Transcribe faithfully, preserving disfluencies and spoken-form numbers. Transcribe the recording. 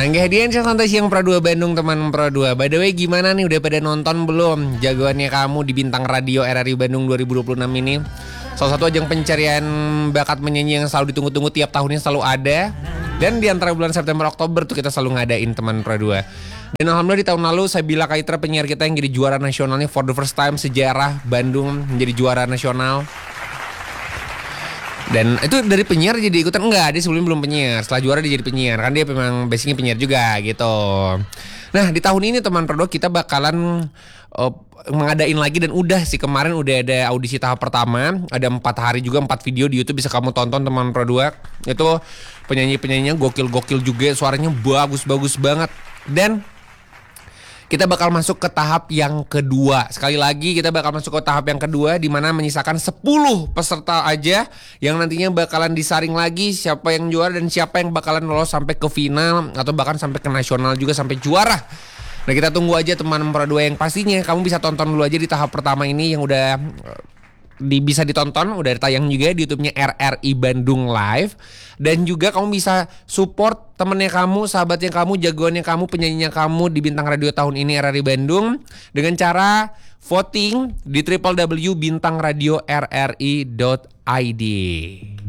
Rangga Hadiansyah Santai Siang Pro dua Bandung, teman Pro dua. By the way, gimana nih, udah pada nonton belum jagoannya kamu di Bintang Radio R R I Bandung dua ribu dua puluh enam ini? Salah satu ajang pencarian bakat menyanyi yang selalu ditunggu-tunggu, tiap tahunnya selalu ada. Dan di antara bulan September Oktober tuh kita selalu ngadain teman Pro dua. Dan alhamdulillah di tahun lalu Sabila Kaitra, penyiar kita yang jadi juara nasionalnya for the first time sejarah Bandung menjadi juara nasional. Dan itu dari penyiar jadi ikutan? Enggak, dia sebelumnya belum penyiar. Setelah juara dia jadi penyiar, kan dia memang basicnya penyiar juga gitu. Nah di tahun ini teman Pro dua kita bakalan uh, mengadain lagi. Dan udah sih kemarin udah ada audisi tahap pertama. Ada empat hari juga, empat video di YouTube bisa kamu tonton teman Pro dua. Itu penyanyi-penyanyinya gokil-gokil juga, suaranya bagus-bagus banget. Dan kita bakal masuk ke tahap yang kedua. Sekali lagi kita bakal masuk ke tahap yang kedua, di mana menyisakan sepuluh peserta aja yang nantinya bakalan disaring lagi siapa yang juara dan siapa yang bakalan lolos sampai ke final atau bahkan sampai ke nasional juga sampai juara. Nah kita tunggu aja teman Pro dua, yang pastinya kamu bisa tonton dulu aja di tahap pertama ini yang udah di, bisa ditonton, udah tayang juga di YouTube-nya R R I Bandung Live. Dan juga kamu bisa support temennya kamu, sahabatnya kamu, jagoannya kamu, penyanyinya kamu di Bintang Radio tahun ini R R I Bandung dengan cara voting di w w w titik bintang radio r r i dot i d.